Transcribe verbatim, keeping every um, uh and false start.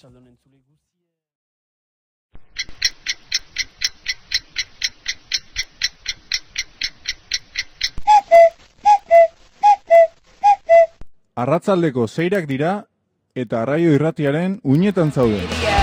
Arratsaldeon entzule guzti. Arratsaldeko seirak dira eta Arraio Irratiaren uinetan zaude.